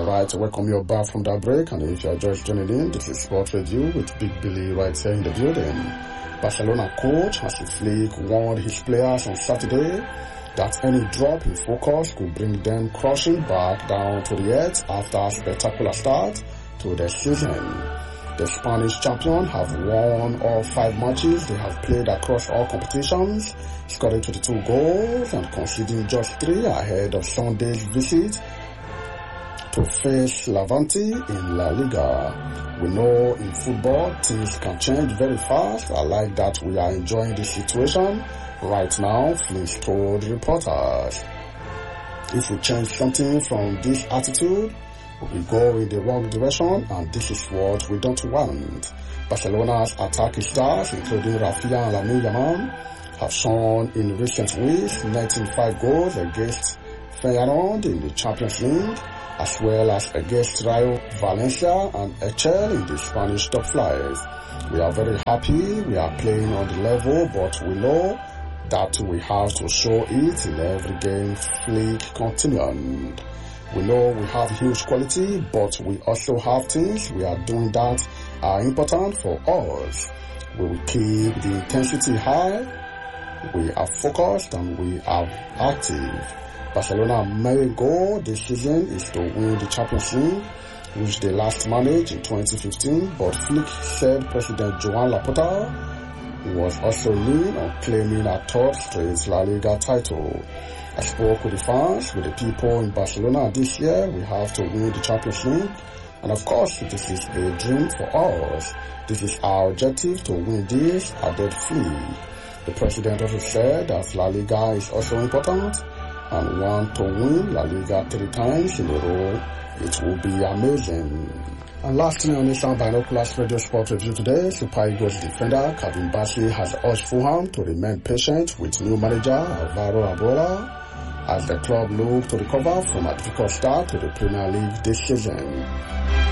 Alright, welcome you back from that break, and if you are just joining in, this is Sport Review with Big Billy right here in the building. Barcelona coach Hansi Flick warned his players on Saturday that any drop in focus could bring them crashing back down to the earth after a spectacular start to the season. The Spanish champion have won all 5 matches they have played across all competitions, scoring 22 goals and conceding just 3 ahead of Sunday's visit to face Levante in La Liga. We know in football things can change very fast. I like that we are enjoying this situation right now, Flick told reporters. If we change something from this attitude, we go in the wrong direction, and this is what we don't want. Barcelona's attacking stars, including Rafinha and Lamine Yamal, have shown in recent weeks, netting 5 goals against Feyenoord in the Champions League, as well as against Rayo Valencia and Elche in the Spanish top flights. We are very happy we are playing on the level, but we know that we have to show it in every game, Flick continued. We know we have huge quality, but we also have things we are doing that are important for us. We will keep the intensity high, we are focused, and we are active. Barcelona's main goal this season is to win the Champions League, which they last managed in 2015, but Flick said President Joan Laporta was also lean on claiming a 3rd straight La Liga title. I spoke with the fans, with the people in Barcelona this year. We have to win the Champions League, and of course this is a dream for us. This is our objective, to win this, added Flick. The president also said that La Liga is also important, and want to win La Liga 3 times in a row. It will be amazing. And lastly on this Binoculars Radio Sport Review today, Super Eagles defender Calvin Bassey has urged Fulham to remain patient with new manager Alvaro Arbeloa as the club look to recover from a difficult start to the Premier League this season.